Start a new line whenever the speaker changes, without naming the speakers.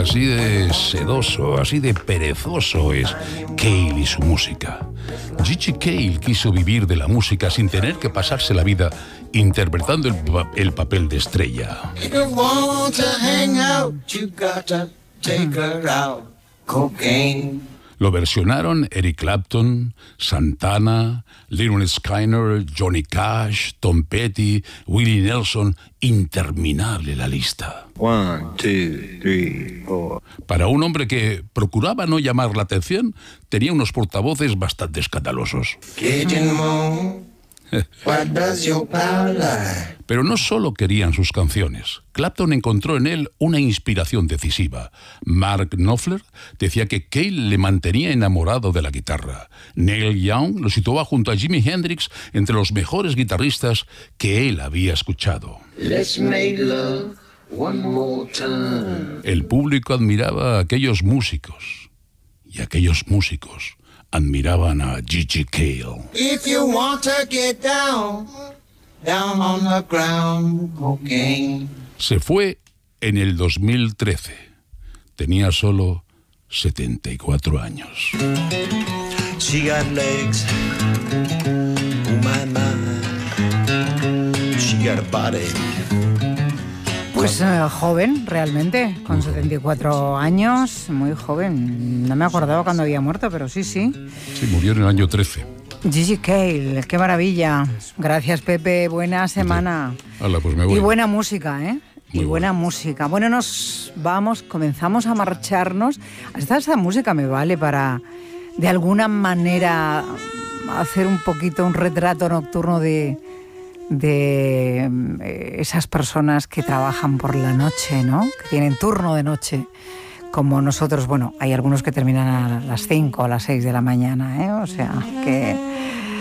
Así de sedoso, así de perezoso es Cale y su música. Gigi Cale quiso vivir de la música sin tener que pasarse la vida interpretando el papel de estrella. Lo versionaron Eric Clapton, Santana, Lynyrd Skynyrd, Johnny Cash, Tom Petty, Willie Nelson. Interminable la lista.
1, 2, 3, 4.
Para un hombre que procuraba no llamar la atención, tenía unos portavoces bastante escandalosos. Pero no solo querían sus canciones. Clapton encontró en él una inspiración decisiva. Mark Knopfler decía que Cale le mantenía enamorado de la guitarra. Neil Young lo situaba junto a Jimi Hendrix entre los mejores guitarristas que él había escuchado.
Let's make love one more time.
El público admiraba a aquellos músicos y aquellos músicos admiraban a Gigi Cale.
If you want to get down, down on the ground, cocaine.
Se fue en el 2013. Tenía solo 74 años.
She got legs, oh my, my. She got a body.
Pues joven, realmente, con 74 años, muy joven. No me acordaba cuando había muerto, pero sí.
Sí, murió en el año 13.
Gigi Cale, qué maravilla. Gracias, Pepe, buena semana.
Hala, pues me voy.
Y buena música, ¿eh?
Muy
y buena
bueno.
música. Bueno, nos vamos, comenzamos a marcharnos. Hasta esa música me vale para, de alguna manera, hacer un poquito un retrato nocturno de esas personas que trabajan por la noche, ¿no? Que tienen turno de noche, como nosotros. Bueno, hay algunos que terminan a las 5 o a las 6 de la mañana, ¿eh? O sea, que